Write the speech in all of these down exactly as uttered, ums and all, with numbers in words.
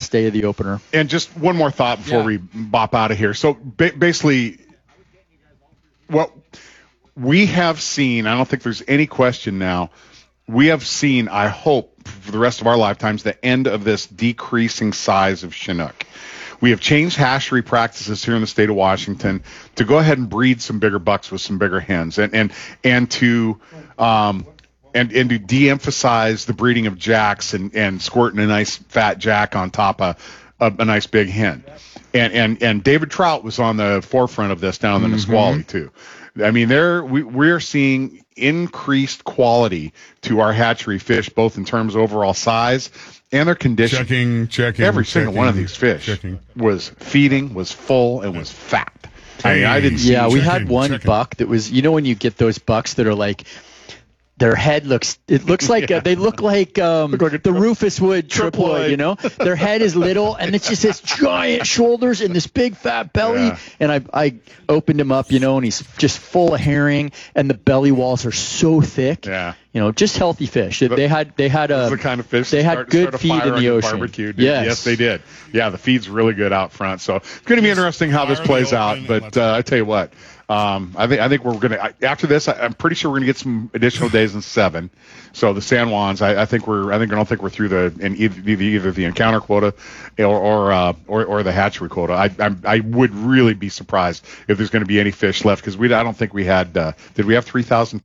last day of the opener. And just one more thought before yeah. we bop out of here. So ba- basically, what we have seen, I don't think there's any question now, we have seen, I hope, for the rest of our lifetimes, the end of this decreasing size of Chinook. We have changed hatchery practices here in the state of Washington to go ahead and breed some bigger bucks with some bigger hens, and and and to um, and and to de-emphasize the breeding of jacks and, and squirting a nice fat jack on top of a, a nice big hen. And and and David Trout was on the forefront of this down in the mm-hmm. Nisqually too. I mean, there we we're seeing increased quality to our hatchery fish, both in terms of overall size and their condition. Checking, checking. Every checking, single one of these fish checking. was feeding, was full, and was fat. I mean, I didn't see. Yeah, we checking, had one checking. buck that was, you know, when you get those bucks that are like, their head looks, it looks like, yeah. a, they look like, um, look like the Rufus Wood triploid, you know? Their head is little, and it's just this giant shoulders and this big fat belly. Yeah. And I I opened him up, you know, and he's just full of herring, and the belly walls are so thick. Yeah. You know, just healthy fish. But they had, they had a, the kind of fish they had start, good start feed in the ocean. Barbecue, yes. yes, they did. Yeah, the feed's really good out front. So it's going to be interesting how this plays out. But uh, I tell you what, um, I think I think we're going to after this. I, I'm pretty sure we're going to get some additional days in seven. So the San Juans, I, I think we're I think I don't think we're through the in either, either the encounter quota or or, uh, or or the hatchery quota. I I, I would really be surprised if there's going to be any fish left because we I don't think we had. Uh, did we have three thousand?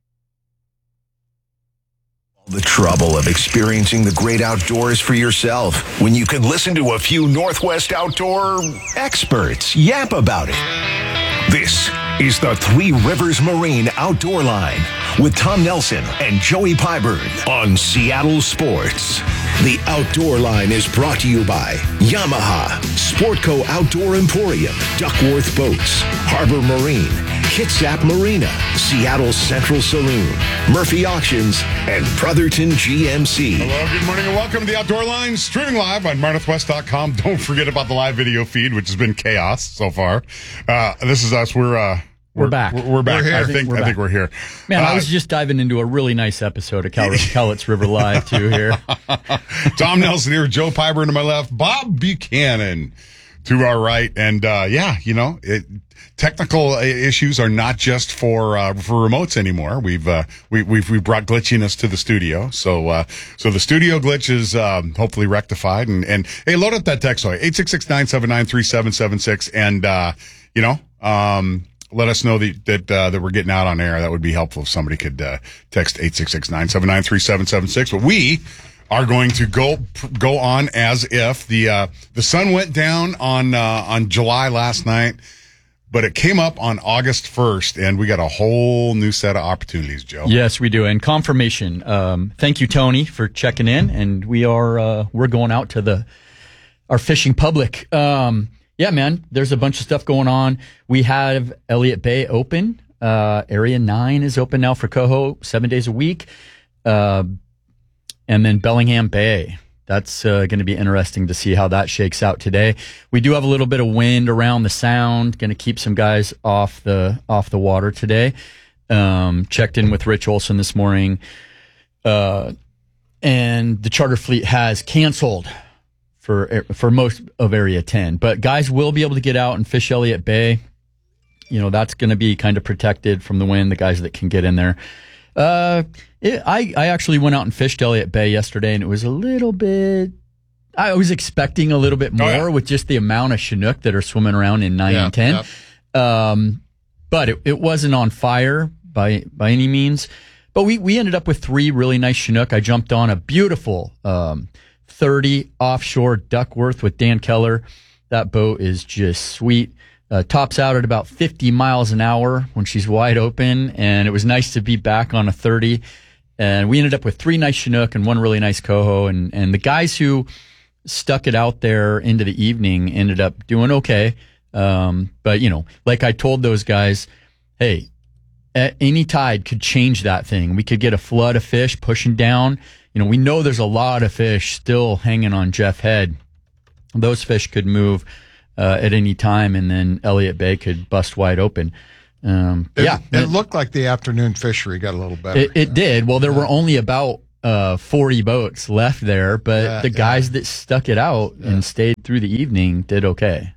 The trouble of experiencing the great outdoors for yourself when you can listen to a few Northwest outdoor experts yap about it. This is the Three Rivers Marine Outdoor Line with Tom Nelson and Joey Pyburn on Seattle Sports. The Outdoor Line is brought to you by Yamaha, Sportco Outdoor Emporium, Duckworth Boats, Harbor Marine, Kitsap Marina, Seattle Central Saloon, Murphy Auctions, and Brotherton G M C. Hello, good morning, and welcome to the Outdoor Line, streaming live on Northwest dot com. Don't forget about the live video feed, which has been chaos so far. Uh, this is us. We're uh, We're, we're back. We're, we're back. We're I think. we're I back. think we're here. Man, uh, I was just diving into a really nice episode of Cal- Cowlitz River Live too here. Tom Nelson here, Joe Pyburn to my left, Bob Buchanan to our right, and uh, yeah, you know, it, technical issues are not just for uh, for remotes anymore. We've uh, we, we've we brought glitchiness to the studio, so uh, so the studio glitch is um, hopefully rectified. And and hey, load up that text line eight six six nine seven nine three seven seven six, and uh, you know. Um, Let us know that that, uh, that we're getting out on air. That would be helpful if somebody could uh, text eight six six nine seven nine three seven seven six. But we are going to go go on as if the uh, the sun went down on uh, on July last night, but it came up on August first, and we got a whole new set of opportunities, Joe. Yes, we do. And confirmation. Um, thank you, Tony, for checking in. And we are uh, we're going out to the our fishing public. Um, Yeah, man, there's a bunch of stuff going on. We have Elliott Bay open. Uh, Area nine is open now for coho, seven days a week. Uh, and then Bellingham Bay. That's uh, going to be interesting to see how that shakes out today. We do have a little bit of wind around the sound. Going to keep some guys off the off the water today. Um, checked in with Rich Olson this morning. Uh, and the charter fleet has canceled for for most of Area ten. But guys will be able to get out and fish Elliott Bay. You know, that's going to be kind of protected from the wind, the guys that can get in there. Uh, it, I, I actually went out and fished Elliott Bay yesterday, and it was a little bit... I was expecting a little bit more oh, yeah. with just the amount of Chinook that are swimming around in nine yeah, and ten. Yeah. Um, but it, it wasn't on fire by by any means. But we, we ended up with three really nice Chinook. I jumped on a beautiful... Um, thirty offshore Duckworth with Dan Keller. That boat is just sweet. Uh, tops out at about fifty miles an hour when she's wide open, and it was nice to be back on a thirty. And we ended up with three nice Chinook and one really nice coho. And, and the guys who stuck it out there into the evening ended up doing okay. Um, but, you know, like I told those guys, hey, any tide could change that thing. We could get a flood of fish pushing down. You know, we know there's a lot of fish still hanging on Jeff Head. Those fish could move uh, at any time, and then Elliott Bay could bust wide open. Um, it, yeah. It, it looked like the afternoon fishery got a little better. It, it did. Well, there were only about uh, forty boats left there, but Yeah, the guys yeah. that stuck it out Yeah. and stayed through the evening did okay.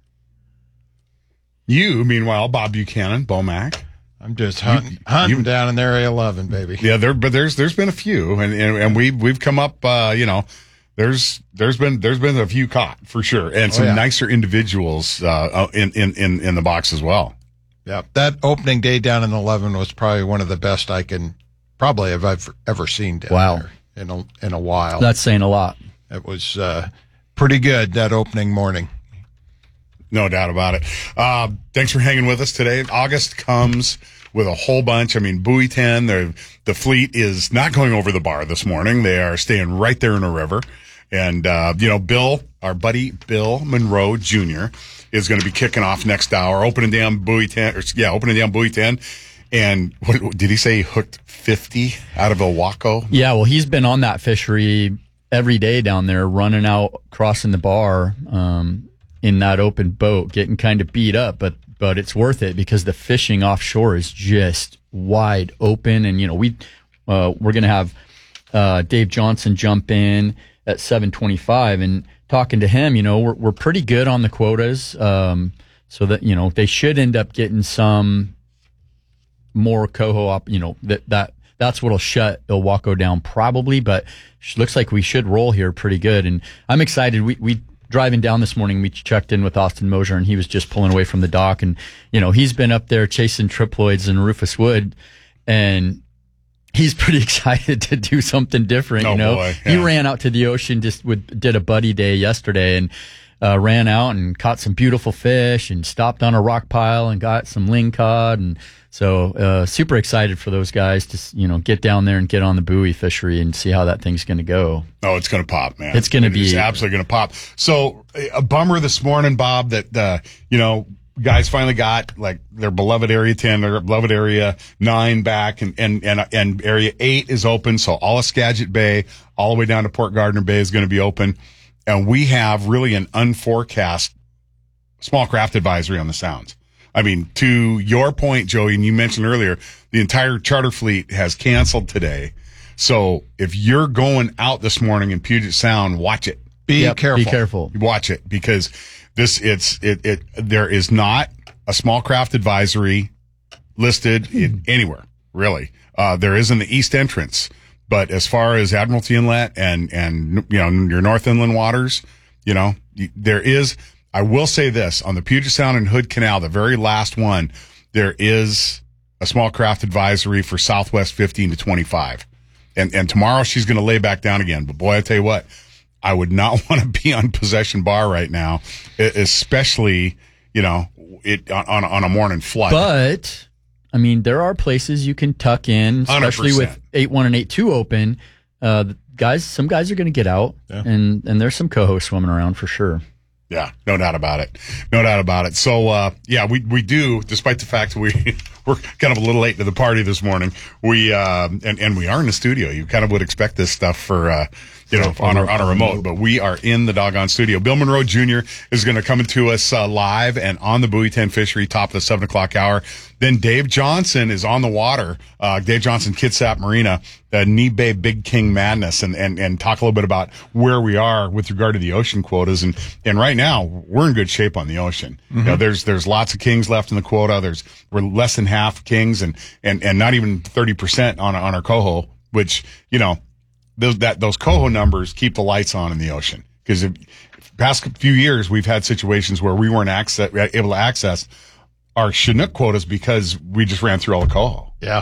You, meanwhile, Bob Buchanan, Bomac. I'm just hunting, hunting you- down in Area eleven, baby. Yeah, there, but there's there's been a few, and and, and we we've come up, uh, you know, there's there's been there's been a few caught for sure, and some yeah. nicer individuals uh, in, in in in the box as well. Yeah, that opening day down in eleven was probably one of the best I can probably have ever, ever seen down Wow. there in a, in a while. That's saying a lot. It was uh, pretty good that opening morning. No doubt about it. Uh, thanks for hanging with us today. August comes with a whole bunch. I mean, Buoy ten, the the fleet is not going over the bar this morning. They are staying right there in the river. And, uh, you know, Bill, our buddy Bill Monroe Junior is going to be kicking off next hour, opening down Buoy ten, or yeah, opening down Buoy ten. And what, did he say he hooked fifty out of El Waco? Yeah, well, he's been on that fishery every day down there, running out, crossing the bar um, in that open boat, getting kind of beat up, but but it's worth it because the fishing offshore is just wide open. And, you know, we, uh, we're going to have uh, Dave Johnson jump in at seven twenty-five, and talking to him, you know, we're, we're pretty good on the quotas. Um, so that, you know, they should end up getting some more coho up, you know, that, that, that's what'll shut El Waco down probably, but looks like we should roll here pretty good. And I'm excited. We, we driving down this morning, we checked in with Austin Mosier, and he was just pulling away from the dock. And, you know, he's been up there chasing triploids and Rufus Wood, and he's pretty excited to do something different. Oh, you know, boy, he yeah. ran out to the ocean, just with, did a buddy day yesterday, and uh, ran out and caught some beautiful fish and stopped on a rock pile and got some lingcod. And so, uh, super excited for those guys to, you know, get down there and get on the buoy fishery and see how that thing's going to go. Oh, it's going to pop, man. It's gonna be- It's absolutely going to pop. So a bummer this morning, Bob, that, uh, you know, guys finally got like their beloved area ten, their beloved area nine back, and, and, and, and area eight is open. So all of Skagit Bay, all the way down to Port Gardner Bay is going to be open. And we have really an unforecast small craft advisory on the Sounds. I mean, to your point, Joey, and you mentioned earlier, the entire charter fleet has canceled today. So if you're going out this morning in Puget Sound, watch it. Be Yep, careful. Be careful. Watch it, because this, it's, it, it, there is not a small craft advisory listed in anywhere, really. Uh, there is in the east entrance, but as far as Admiralty Inlet and, and, you know, your North Inland waters, you know, there is, I will say this, on the Puget Sound and Hood Canal, the very last one, there is a small craft advisory for Southwest fifteen to twenty-five. And, and tomorrow she's going to lay back down again. But boy, I tell you what, I would not want to be on Possession Bar right now, especially, you know, it on, on a morning flood. But, I mean, there are places you can tuck in, especially one hundred percent. with eight one and eight two open. Uh, the guys, some guys are going to get out, Yeah. and, and there's some coho swimming around for sure. Yeah, no doubt about it. No doubt about it. So, uh, yeah, we, we do, despite the fact that we, we're kind of a little late to the party this morning. We, uh, and, and we are in the studio. You kind of would expect this stuff for, uh, you know, on a, on a remote, but we are in the doggone studio. Bill Monroe Junior is going to come to us, uh, live and on the Buoy ten Fishery, top of the seven o'clock hour. Then Dave Johnson is on the water, uh, Dave Johnson, Kitsap Marina, uh, Knee Bay Big King Madness, and, and, and talk a little bit about where we are with regard to the ocean quotas. And, and right now we're in good shape on the ocean. Mm-hmm. You know, there's, there's lots of kings left in the quota. There's, we're less than half kings and, and, and not even thirty percent on, on our coho, which, you know, those, that, those coho numbers keep the lights on in the ocean. Cause the past few years, we've had situations where we weren't access, able to access our Chinook quotas because we just ran through all the coho. Yeah.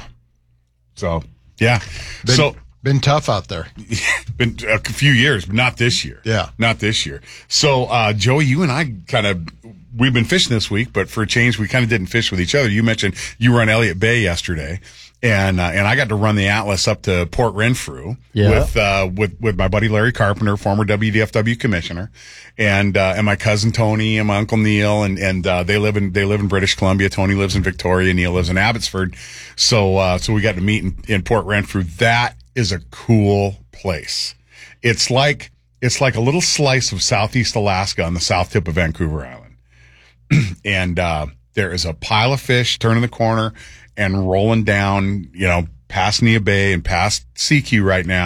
So, yeah. Been, so, been tough out there. been a few years, but not this year. Yeah. Not this year. So, uh, Joey, you and I kind of, we've been fishing this week, but for a change, we kind of didn't fish with each other. You mentioned you were on Elliott Bay yesterday. And, uh, and I got to run the Atlas up to Port Renfrew Yeah. with, uh, with, with my buddy Larry Carpenter, former W D F W commissioner, and, uh, and my cousin Tony and my uncle Neil. And, and, uh, they live in, they live in British Columbia. Tony lives in Victoria. Neil lives in Abbotsford. So, uh, so we got to meet in, in Port Renfrew. That is a cool place. It's like, it's like a little slice of Southeast Alaska on the south tip of Vancouver Island. And, uh, there is a pile of fish turning the corner and rolling down, you know, past Nia Bay and past C Q right now.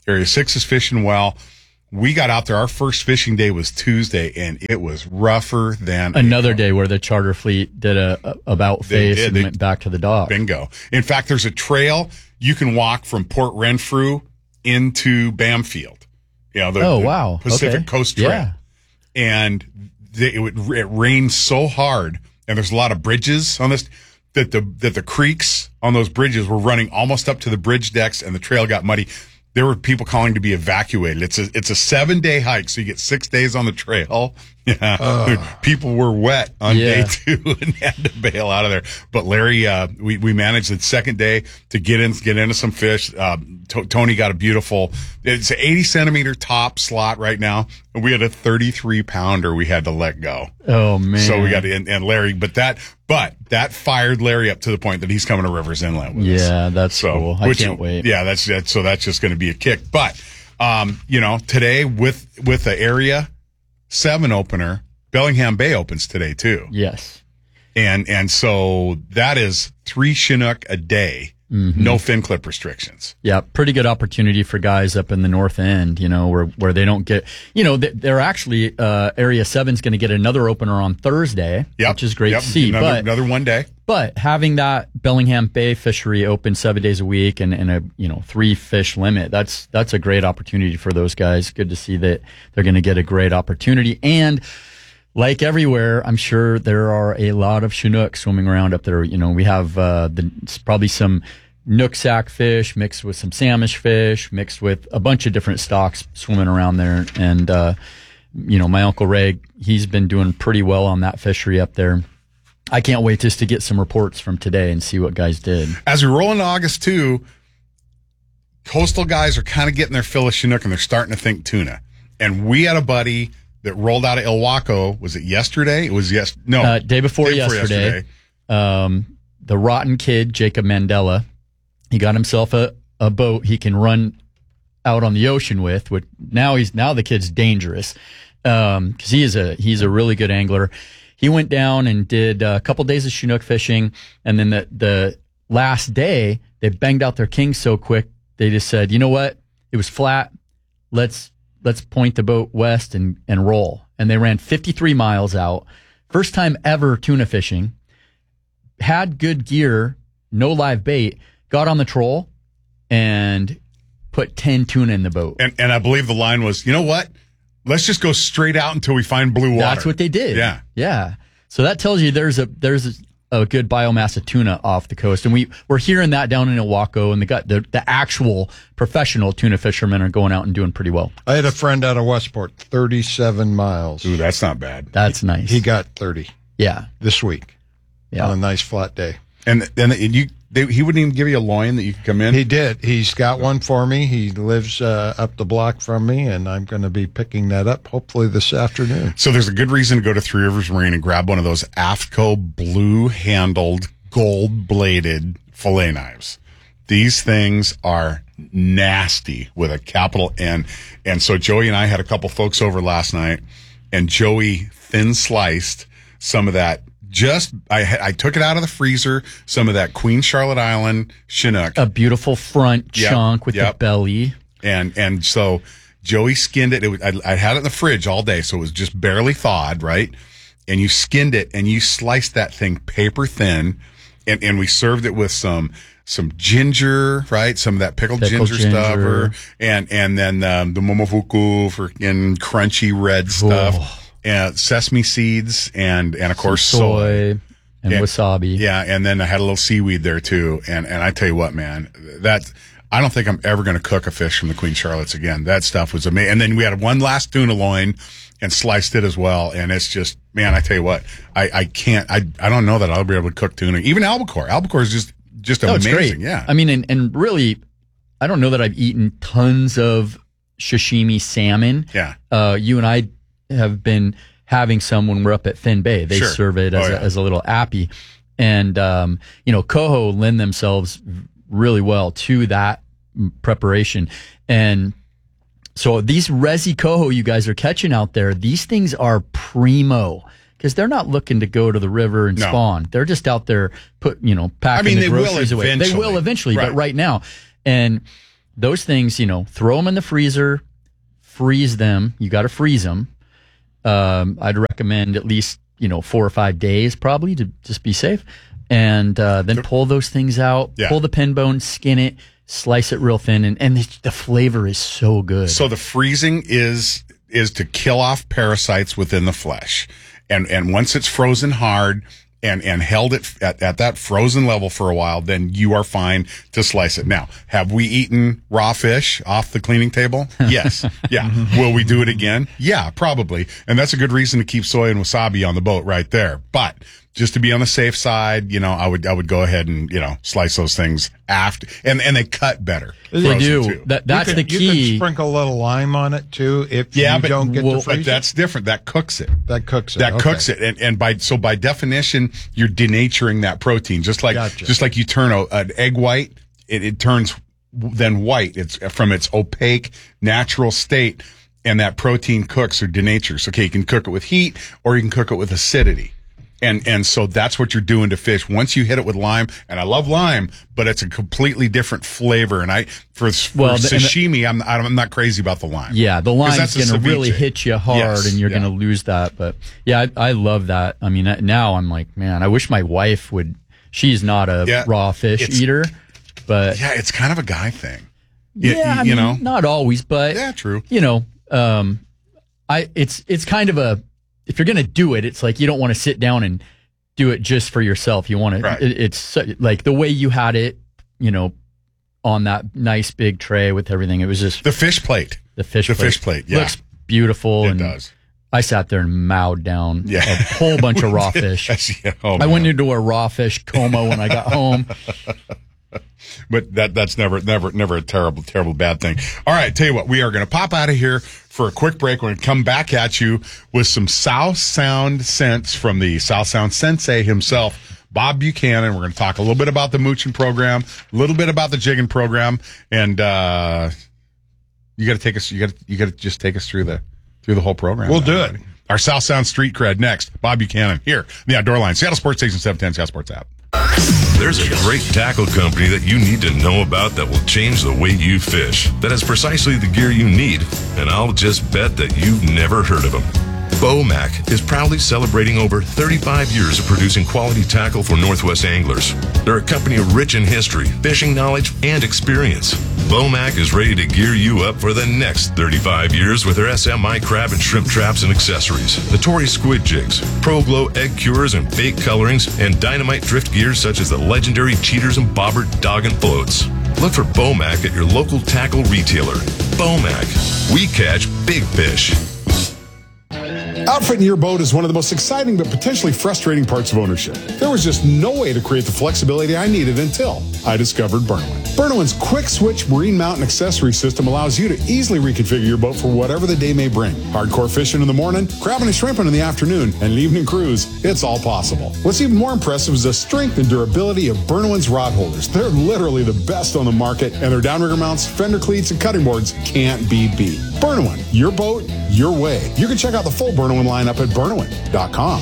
Area six is fishing well. We got out there. Our first fishing day was Tuesday, and it was rougher than another day where the charter fleet did a, a about face did. and They- went back to the dock. Bingo. In fact, there's a trail you can walk from Port Renfrew into Bamfield. You know, the, Oh, the wow. Pacific Okay. Coast Trail. Yeah. And they, it would it rained so hard, and there's a lot of bridges on this that the that the creeks on those bridges were running almost up to the bridge decks, and the trail got muddy. There were people calling to be evacuated. It's a it's a seven day hike, so you get six days on the trail. Yeah, Uh. people were wet on Yeah. day two and had to bail out of there. But Larry, uh, we we managed the second day to get in get into some fish. Uh, T- Tony got a beautiful. It's an eighty centimeter top slot right now, and we had a thirty-three pounder we had to let go. Oh man! So we got to, and, and Larry, but that, but that fired Larry up to the point that he's coming to Rivers Inlet with us. Yeah, that's So, cool. I which- can't wait. Yeah, that's, that's so that's just going to be a kick. But, um, you know, today with with the Area Seven opener, Bellingham Bay opens today too, Yes. and and so that is three Chinook a day, Mm-hmm. no fin clip restrictions. Yeah, pretty good opportunity for guys up in the north end, you know, where where they don't get, you know, they- they're actually uh, Area Seven's going to get another opener on Thursday, Yep. which is great Yep. to see. Another, but another one day. but having that Bellingham Bay fishery open seven days a week and, and a you know three fish limit, that's that's a great opportunity for those guys. Good to see that they're going to get a great opportunity. And like everywhere, I'm sure there are a lot of Chinook swimming around up there. You know, we have uh, the probably some Nooksack fish mixed with some Samish fish mixed with a bunch of different stocks swimming around there. And uh, you know, my Uncle Ray, he's been doing pretty well on that fishery up there. I can't wait just to get some reports from today and see what guys did. As we roll into August too, coastal guys are kind of getting their fill of Chinook, and they're starting to think tuna. And we had a buddy that rolled out of Ilwaco. Was it yesterday? It was yes. No, Uh, day before day before yesterday, yesterday. Um, the Rotten Kid, Jacob Mandela, he got himself a, a boat he can run out on the ocean with. Which now he's now the kid's dangerous because um, he is a he's a really good angler. He went down and did a couple days of Chinook fishing, and then the the last day they banged out their king so quick they just said, you know what? It was flat. Let's let's point the boat west and and roll. And they ran fifty-three miles out. First time ever tuna fishing. Had good gear, no live bait. Got on the troll and put ten tuna in the boat. And and I believe the line was, you know what? Let's just go straight out until we find blue water. That's what they did. Yeah. Yeah. So that tells you there's a there's a, a good biomass of tuna off the coast. And we, we're hearing that down in Ilwaco, and the, gut- the the actual professional tuna fishermen are going out and doing pretty well. I had a friend out of Westport, thirty-seven miles. Ooh, that's not bad. That's nice. He got thirty yeah. this week Yeah. on a nice flat day. And and you, they, he wouldn't even give you a loin that you could come in. He did. He's got one for me. He lives uh, up the block from me, and I'm going to be picking that up hopefully this afternoon. So there's a good reason to go to Three Rivers Marine and grab one of those AFTCO blue-handled, gold-bladed fillet knives. These things are nasty with a capital N. And so Joey and I had a couple folks over last night, and Joey thin-sliced some of that. Just I I took it out of the freezer, some of that Queen Charlotte Island Chinook. A beautiful front Yep, chunk with yep. the belly. And and so Joey skinned it. It was, I, I had it in the fridge all day, so it was just barely thawed, right? And you skinned it, and you sliced that thing paper thin, and, and we served it with some some ginger, right? Some of that pickled, Pickled ginger, ginger. stuff, or, and and then um, the momofuku for in crunchy red stuff, Oh. and sesame seeds, and and of course soy. Soy and Yeah. wasabi. Yeah, and then I had a little seaweed there too. And and I tell you what, man, that I don't think I'm ever going to cook a fish from the Queen Charlottes again. That stuff was amazing. And then we had one last tuna loin and sliced it as well. And it's just, man, I tell you what, I, I can't, I I don't know that I'll be able to cook tuna. Even albacore. Albacore is just just No, it's amazing. great. Yeah. I mean, and, and really, I don't know that I've eaten tons of sashimi salmon. Yeah. Uh, you and I have been having some when we're up at Finn Bay. They Sure. serve it as, Oh, a, yeah. as a little appy. And, um, you know, coho lend themselves really well to that preparation. And so these resi coho you guys are catching out there, these things are primo. Because they're not looking to go to the river and No. spawn. They're just out there, put you know, packing I mean, the they will groceries away. They eventually. will eventually, Right. but right now, and those things, you know, throw them in the freezer, freeze them. You got to freeze them. Um, I'd recommend at least, you know, four or five days probably to just be safe. And uh, then pull those things out, Yeah. pull the pin bone, skin it, slice it real thin, and, and the, the flavor is so good. So the freezing is is to kill off parasites within the flesh. And and once it's frozen hard and, and held it at, at that frozen level for a while, then you are fine to slice it. Now, have we eaten raw fish off the cleaning table? Yes. Yeah. Will we do it again? Yeah, probably. And that's a good reason to keep soy and wasabi on the boat right there. But just to be on the safe side, you know, I would I would go ahead and, you know, slice those things after, and and they cut better. They frozen, do. too. That that's you can, the You key. can sprinkle a little lime on it too if Yeah, you but, don't get well, to freeze but that's different. That cooks it. it. That cooks it. That okay. cooks it, and and by so by definition, you're denaturing that protein. Just like Gotcha. just like you turn a, an egg white, it, it turns then white. It's from its opaque natural state, and that protein cooks or denatures. Okay, you can cook it with heat, or you can cook it with acidity. And and so that's what you're doing to fish. Once you hit it with lime, and I love lime, but it's a completely different flavor. And I for, for Well, the- and the- sashimi, I'm I'm not crazy about the lime. Yeah, the 'Cause lime's that's a going to really ceviche. hit you hard, Yes, and you're yeah. going to lose that. But yeah, I, I love that. I mean, now I'm like, man, I wish my wife would. She's not a Yeah, raw fish it's- eater, but Yeah, it's kind of a guy thing. Y- yeah, y- I you mean, know. not always, but Yeah, true. you know, um, I it's it's kind of a if you're going to do it, it's like you don't want to sit down and do it just for yourself. You want to. Right. It, it's so- like the way you had it, you know, on that nice big tray with everything. It was just The fish plate. the fish. the plate. fish plate, yeah. Looks beautiful. It and does. I sat there and mowed down Yeah. a whole bunch of raw fish. Yeah, oh, I man. went into a raw fish coma when I got home. But that that's never never never a terrible terrible bad thing. All right, tell you what, we are going to pop out of here for a quick break. We're going to come back at you with some South Sound scents from the South Sound Sensei himself, Bob Buchanan. We're going to talk a little bit about the mooching program, a little bit about the jigging program, and uh, you got to take us. You got you got to just take us through the through the whole program. We'll now, do it. buddy. Our South Sound Street Cred next. Bob Buchanan here, the Outdoor Line, Seattle Sports Station seven ten, Seattle Sports app. There's a great tackle company that you need to know about that will change the way you fish, that has precisely the gear you need, and I'll just bet that you've never heard of them. Bomac is proudly celebrating over thirty-five years of producing quality tackle for Northwest anglers. They're a company rich in history, fishing knowledge, and experience. Bomac is ready to gear you up for the next thirty-five years with their S M I crab and shrimp traps and accessories, the Tory squid jigs, Pro Glow egg cures and bait colorings, and dynamite drift gears such as the legendary Cheaters and Bobber dog and floats. Look for Bomac at your local tackle retailer. Bomac. We catch big fish. Outfitting your boat is one of the most exciting but potentially frustrating parts of ownership. There was just no way to create the flexibility I needed until I discovered Burnowin. Burnowin's quick switch marine mount and accessory system allows you to easily reconfigure your boat for whatever the day may bring. Hardcore fishing in the morning, crabbing and shrimping in the afternoon, and an evening cruise, it's all possible. What's even more impressive is the strength and durability of Burnowin's rod holders. They're literally the best on the market, and their downrigger mounts, fender cleats, and cutting boards can't be beat. Burnowin, your boat, your way. You can check out the full Burnowin lineup at Burnowin dot com.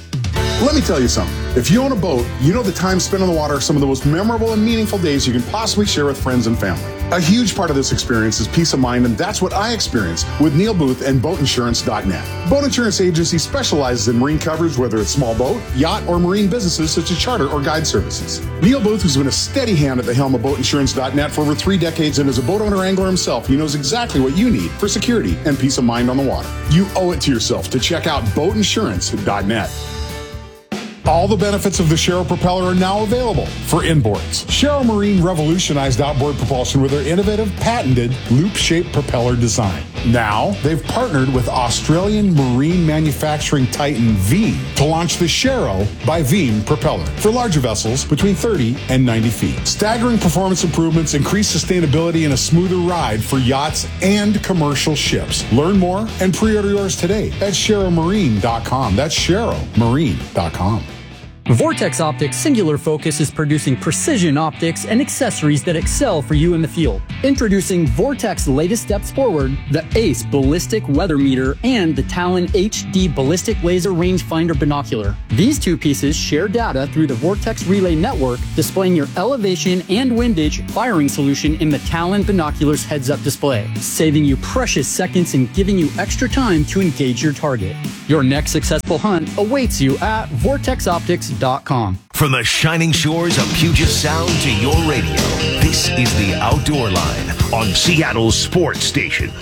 Let me tell you something. If you own a boat, you know the time spent on the water are some of the most memorable and meaningful days you can possibly share with friends and family. A huge part of this experience is peace of mind, and that's what I experience with Neil Booth and boat insurance dot net. Boat Insurance Agency specializes in marine coverage, whether it's small boat, yacht, or marine businesses such as charter or guide services. Neil Booth has been a steady hand at the helm of boat insurance dot net for over three decades, and as a boat owner angler himself, he knows exactly what you need for security and peace of mind on the water. You owe it to yourself to check out boat insurance dot net. All the benefits of the Sharrow propeller are now available for inboards. Sharrow Marine revolutionized outboard propulsion with their innovative, patented, loop-shaped propeller design. Now, they've partnered with Australian marine manufacturing titan Veem to launch the Sharrow by Veem propeller for larger vessels between thirty and ninety feet. Staggering performance improvements, increased sustainability, and a smoother ride for yachts and commercial ships. Learn more and pre-order yours today at Sharrow Marine dot com. That's Sharrow Marine dot com. Vortex Optics' singular focus is producing precision optics and accessories that excel for you in the field. Introducing Vortex's latest steps forward, the ACE Ballistic Weather Meter and the Talon H D Ballistic Laser Rangefinder Binocular. These two pieces share data through the Vortex Relay Network, displaying your elevation and windage firing solution in the Talon Binocular's heads-up display, saving you precious seconds and giving you extra time to engage your target. Your next successful hunt awaits you at vortex optics dot com. From the shining shores of Puget Sound to your radio, this is the Outdoor Line on Seattle's Sports Station.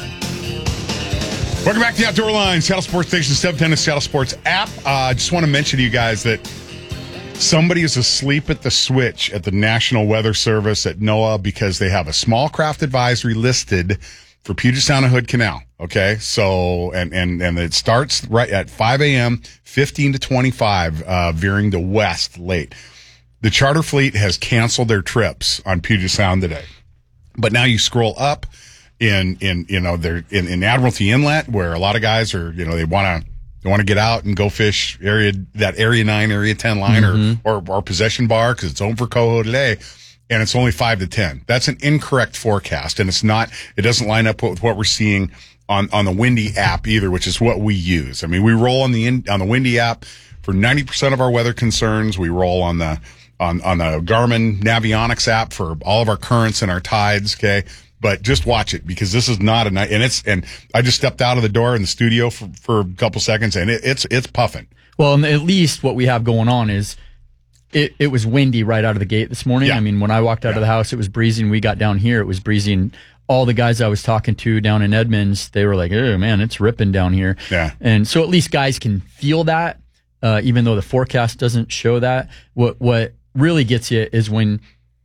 Welcome back to the Outdoor Line, Seattle Sports Station, seven ten, the Seattle Sports app. I uh, just want to mention to you guys that somebody is asleep at the switch at the National Weather Service at NOAA because they have a small craft advisory listed for Puget Sound and Hood Canal. Okay, so and and and it starts right at five a.m., fifteen to twenty-five, uh, veering to west late. The charter fleet has canceled their trips on Puget Sound today, but now you scroll up in in you know they're in, in Admiralty Inlet, where a lot of guys are, you know, they want to they want to get out and go fish area that area nine, area ten line, mm-hmm. or, or or possession bar because it's open for coho today. And it's only five to ten. That's an incorrect forecast, and it's not. It doesn't line up with what we're seeing on on the Windy app either, which is what we use. I mean, we roll on the in, on the Windy app for ninety percent of our weather concerns. We roll on the on on the Garmin Navionics app for all of our currents and our tides. Okay, but just watch it because this is not a night. And it's and I just stepped out of the door in the studio for for a couple seconds, and it, it's it's puffing. Well, and at least what we have going on is. It it was windy right out of the gate this morning. Yeah. I mean, when I walked out yeah. of the house, it was breezy. And we got down here, it was breezy. And all the guys I was talking to down in Edmonds, they were like, oh, man, it's ripping down here. Yeah. And so at least guys can feel that, uh, even though the forecast doesn't show that. What what really gets you is when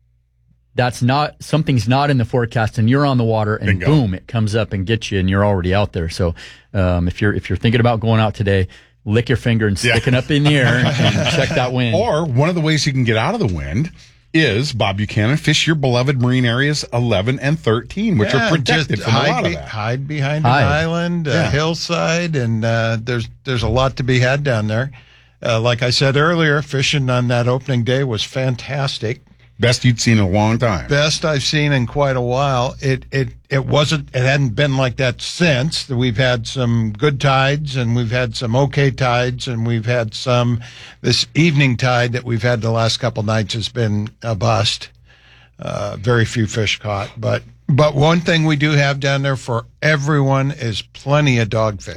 that's not something's not in the forecast and you're on the water and Bingo. Boom, it comes up and gets you and you're already out there. So um, if you're if you're thinking about going out today, lick your finger and stick it yeah. up in the air and check that wind. Or one of the ways you can get out of the wind is, Bob Buchanan, fish your beloved marine areas eleven and thirteen, which yeah, are protected from hide, a lot of that. Hide behind hide. an island, yeah. a hillside, and uh, there's there's a lot to be had down there. Uh, like I said earlier, fishing on that opening day was fantastic. Best you'd seen in a long time. Best I've seen in quite a while. It it it wasn't. It hadn't been like that since. We've had some good tides, and we've had some okay tides, and we've had some. This evening tide that we've had the last couple nights has been a bust. Uh, very few fish caught, but but one thing we do have down there for everyone is plenty of dogfish.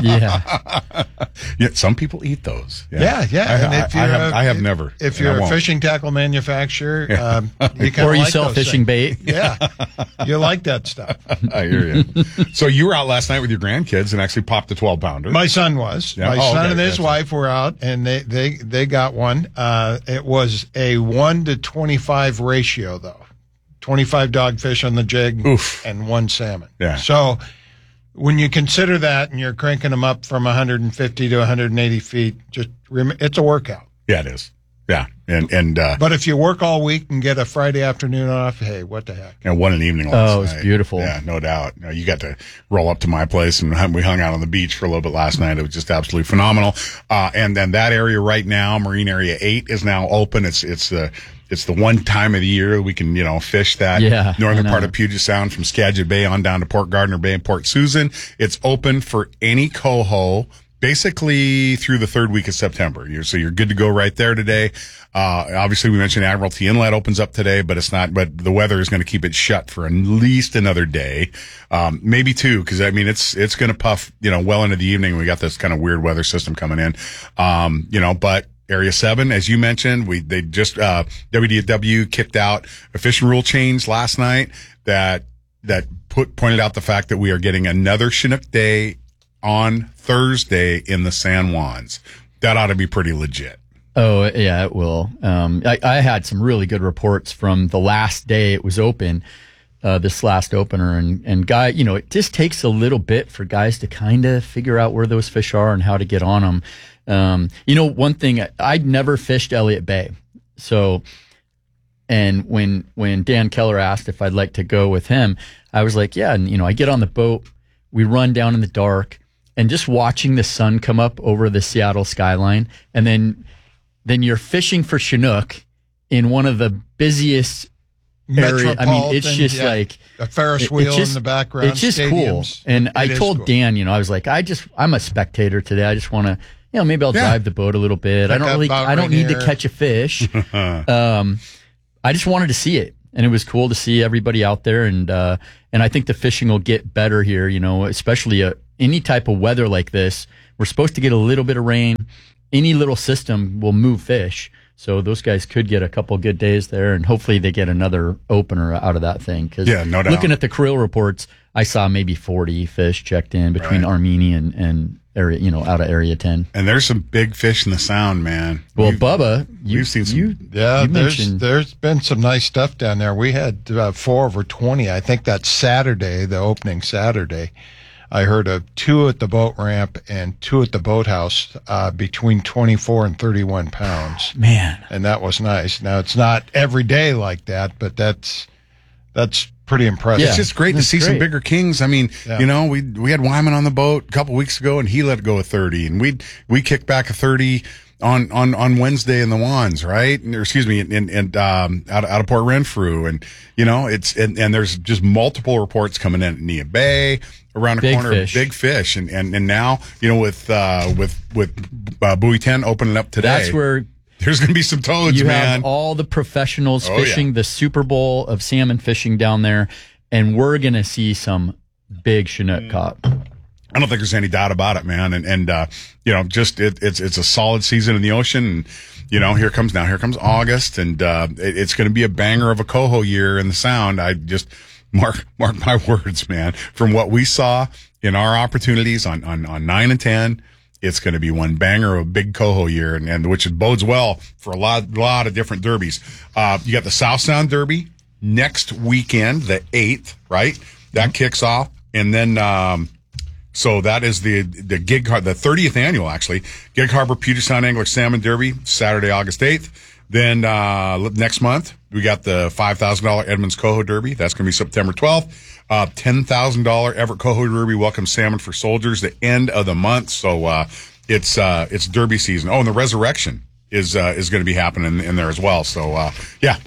yeah. yeah, some people eat those. Yeah, yeah. yeah. I, and if you're I, have, a, I have never. If you're a fishing tackle manufacturer, yeah. um, you or you like sell fishing things. bait. Yeah, you like that stuff. I hear you. So you were out last night with your grandkids and actually popped a twelve pounder. My son was. Yeah. My oh, son okay. and his That's wife were out, and they they they got one. Uh, it was a one to twenty-five ratio, though. twenty-five dogfish on the jig Oof. and one salmon. Yeah. So when you consider that and you're cranking them up from one hundred fifty to one hundred eighty feet, just rem- it's a workout. Yeah, it is. Yeah. And, and, uh, but if you work all week and get a Friday afternoon off, hey, what the heck? And one in the evening last Oh, it was night. beautiful. Yeah, no doubt. You know, you got to roll up to my place and we hung out on the beach for a little bit last night. It was just absolutely phenomenal. Uh, and then that area right now, Marine Area eight is now open. It's, it's the, It's the one time of the year we can, you know, fish that yeah, northern part of Puget Sound from Skagit Bay on down to Port Gardner Bay and Port Susan. It's open for any coho basically through the third week of September. You're, so you're good to go right there today. Uh, obviously we mentioned Admiralty Inlet opens up today, but it's not, but the weather is going to keep it shut for at least another day. Um, maybe two, cause I mean, it's, it's going to puff, you know, well into the evening. We got this kind of weird weather system coming in. Um, you know, but Area seven, as you mentioned, we, they just, uh, W D W kicked out a fishing rule change last night that, that put, pointed out the fact that we are getting another Chinook Day on Thursday in the San Juans. That ought to be pretty legit. Oh, yeah, it will. Um, I, I had some really good reports from the last day it was open, uh, this last opener. And, and guy, you know, it just takes a little bit for guys to kind of figure out where those fish are and how to get on them. Um, you know, one thing, I'd never fished Elliott Bay. So, and when, when Dan Keller asked if I'd like to go with him, I was like, yeah. And, you know, I get on the boat, we run down in the dark and just watching the sun come up over the Seattle skyline and then then you're fishing for Chinook in one of the busiest areas. I mean, it's just yeah. like a Ferris it- wheel it's just, in the background. It's just stadiums. cool. And It I is told cool. Dan, you know, I was like, I just, I'm a spectator today. I just want to, you know, maybe I'll Yeah. drive the boat a little bit. I Pick don't up really, about I don't right need here. to catch a fish. um, I just wanted to see it. And it was cool to see everybody out there. And, uh, and I think the fishing will get better here, you know, especially uh, any type of weather like this. We're supposed to get a little bit of rain. Any little system will move fish. So those guys could get a couple good days there, and hopefully they get another opener out of that thing. Cause Yeah, no doubt. looking at the krill reports, I saw maybe forty fish checked in between Right. Armenia and, and area, you know, out of Area ten. And there's some big fish in the Sound, man. Well, We've- Bubba, you, we've seen some- you, Yeah, you there's mentioned there's been some nice stuff down there. We had uh, four over twenty. I think that Saturday, the opening Saturday, I heard of two at the boat ramp and two at the boathouse, uh, between twenty-four and thirty-one pounds, man. and that was nice. Now it's not every day like that, but that's that's pretty impressive. Yeah. It's just great to That's see some great. bigger kings. I mean, Yeah. you know, we we had Wyman on the boat a couple weeks ago, and he let go of thirty, and we we kicked back a thirty on on on Wednesday in the Wands, right? Or excuse me, in in um out of, out of Port Renfrew, and you know, it's and, and there's just multiple reports coming in at Nia Bay around the Big corner, fish. big fish, and and and now you know with uh with with uh, Buoy ten opening up today, That's where there's going to be some toads, you man. have all the professionals Oh, yeah. fishing the Super Bowl of salmon fishing down there, and we're going to see some big Chinook caught. I don't think there's any doubt about it, man. And, and, uh, you know, just, it, it's, it's a solid season in the ocean. And, you know, here comes now, here comes August, and, uh, it, it's going to be a banger of a coho year in the Sound. I just mark, mark my words, man. From what we saw in our opportunities on, on, on nine and ten, it's going to be one banger of a big coho year, and, and which bodes well for a lot, lot of different derbies. Uh, you got the South Sound Derby next weekend, the eighth, right? That kicks off. And then, um, so that is the the Gig Har- the thirtieth annual, actually, Gig Harbor Puget Sound Angler Salmon Derby, Saturday, August eighth. Then uh, next month we got the five thousand dollar Edmonds Coho Derby. That's going to be September twelfth. Uh, ten thousand dollar Everett Coho Derby, Welcome Salmon for Soldiers, the end of the month. So uh, it's uh, it's Derby season. Oh, and the Resurrection is uh, is going to be happening in, in there as well. So uh, yeah,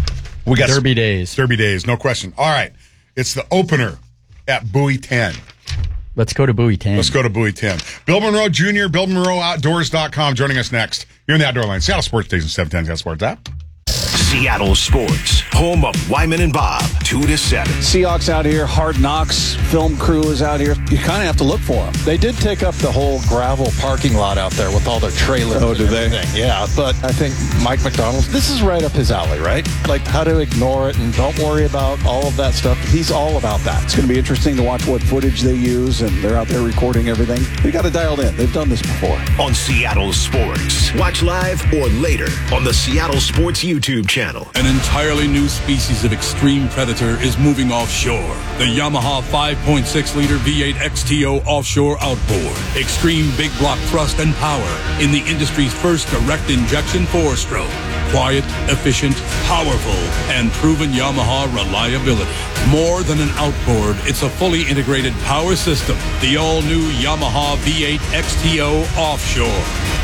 we got Derby days. Derby days, no question. All right, it's the opener at Buoy ten. Let's go to Buoy ten. Let's go to Buoy ten. Bill Monroe Junior, Bill Monroe Outdoors dot com joining us next. You're in the Outdoor Line, Seattle Sports Station seven ten Seattle Sports app. Seattle Sports, home of Wyman and Bob, two to seven. Seahawks out here, Hard Knocks film crew is out here. You kind of have to look for them. They did take up the whole gravel parking lot out there with all their trailers. Oh, do they? Everything. Yeah, but I think Mike McDonald, this is right up his alley, right? Like how to ignore it and don't worry about all of that stuff. He's all about that. It's going to be interesting to watch what footage they use, and they're out there recording everything. They got it dialed in. They've done this before. On Seattle Sports. Watch live or later on the Seattle Sports YouTube channel. An entirely new species of extreme predator is moving offshore. The Yamaha five point six liter V eight X T O offshore outboard. Extreme big block thrust and power in the industry's first direct injection four-stroke. Quiet, efficient, powerful, and proven Yamaha reliability. More than an outboard, it's a fully integrated power system. The all-new Yamaha V eight X T O offshore.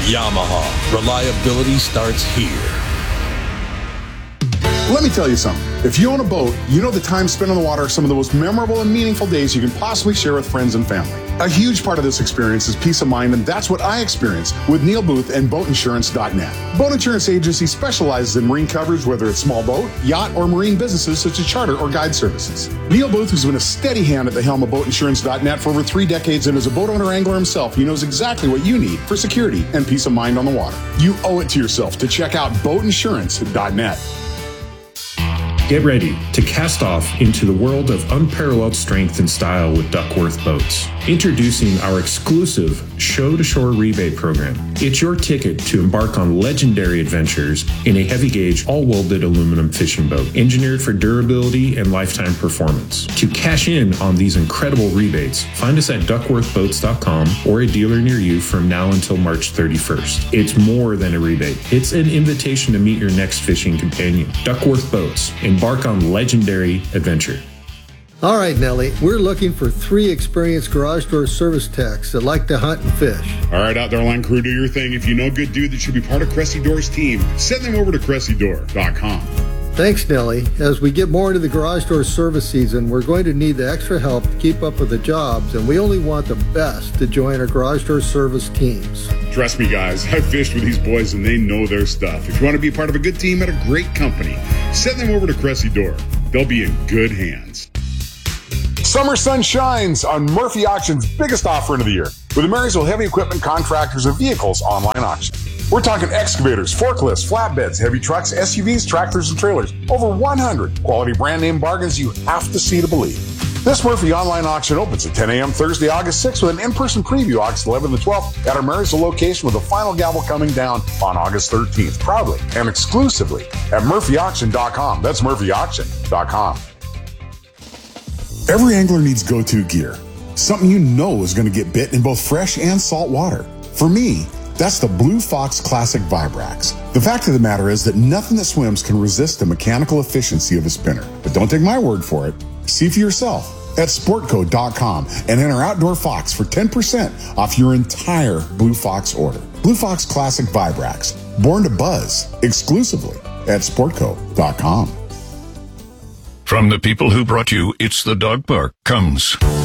Yamaha. Reliability starts here. Let me tell you something. If you own a boat, you know the time spent on the water are some of the most memorable and meaningful days you can possibly share with friends and family. A huge part of this experience is peace of mind, and that's what I experience with Neil Booth and boat insurance dot net. Boat Insurance Agency specializes in marine coverage, whether it's small boat, yacht, or marine businesses such as charter or guide services. Neil Booth has been a steady hand at the helm of boat insurance dot net for over three decades, and as a boat owner angler himself, he knows exactly what you need for security and peace of mind on the water. You owe it to yourself to check out boat insurance dot net. Get ready to cast off into the world of unparalleled strength and style with Duckworth Boats. Introducing our exclusive Show-to-Shore rebate program. It's your ticket to embark on legendary adventures in a heavy-gauge, all-welded aluminum fishing boat, engineered for durability and lifetime performance. To cash in on these incredible rebates, find us at duckworth boats dot com or a dealer near you from now until March thirty-first. It's more than a rebate. It's an invitation to meet your next fishing companion. Duckworth Boats. Embark on legendary adventure. All right, Nellie, we're looking for three experienced garage door service techs that like to hunt and fish. All right, Outdoor Line crew, do your thing. If you know a good dude that should be part of Cressy Door's team, send them over to cressy door dot com. Thanks, Nellie. As we get more into the garage door service season, we're going to need the extra help to keep up with the jobs, and we only want the best to join our garage door service teams. Trust me, guys, I've fished with these boys, and they know their stuff. If you want to be part of a good team at a great company, send them over to Cressy Door. They'll be in good hands. Summer sun shines on Murphy Auction's biggest offering of the year with the Marysville Heavy Equipment Contractors of Vehicles online auction. We're talking excavators, forklifts, flatbeds, heavy trucks, S U Vs, tractors, and trailers. Over one hundred quality brand name bargains you have to see to believe. This Murphy online auction opens at ten a.m. Thursday, August sixth with an in-person preview August eleventh and twelfth at our Marysville location with the final gavel coming down on August thirteenth. Proudly and exclusively at murphy auction dot com. That's murphy auction dot com. Every angler needs go-to gear. Something you know is going to get bit in both fresh and salt water. For me, that's the Blue Fox Classic Vibrax. The fact of the matter is that nothing that swims can resist the mechanical efficiency of a spinner. But don't take my word for it. See for yourself at sportco dot com and enter Outdoor Fox for ten percent off your entire Blue Fox order. Blue Fox Classic Vibrax, born to buzz, exclusively at sportco dot com. From the people who brought you It's the Dog Park comes